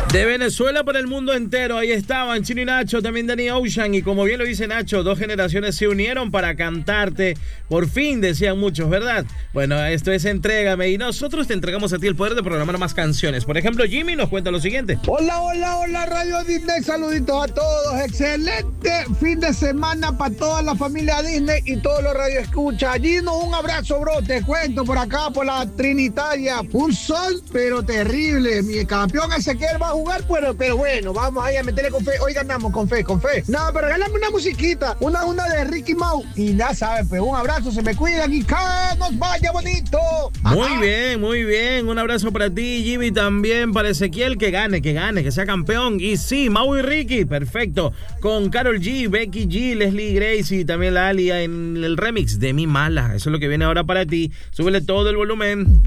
De Venezuela para el mundo entero, ahí estaban Chino y Nacho, también Danny Ocean, y como bien lo dice Nacho, dos generaciones se unieron para cantarte, por fin decían muchos, ¿verdad? Bueno, esto es Entrégame, y nosotros te entregamos a ti el poder de programar más canciones. Por ejemplo, Jimmy nos cuenta lo siguiente. Hola, Radio Disney, saluditos a todos, excelente fin de semana para toda la familia Disney y todos los radioescuchas. Gino, un abrazo, bro, te cuento por acá, por la Trinitaria, un sol, pero terrible, mi campeón Ezequiel va a jugar, pero bueno, vamos ahí a meterle con fe. Hoy ganamos con fe. No, pero regálame una musiquita, una de Ricky Mau. Y ya sabes, pues un abrazo, se me cuidan y que nos vaya bonito. Muy bien. Un abrazo para ti, Jimmy, también para Ezequiel, que gane, que sea campeón. Y sí, Mau y Ricky, perfecto. Con Karol G, Becky G, Leslie Grace y también la Alia en el remix de Mi Mala. Eso es lo que viene ahora para ti. Súbele todo el volumen.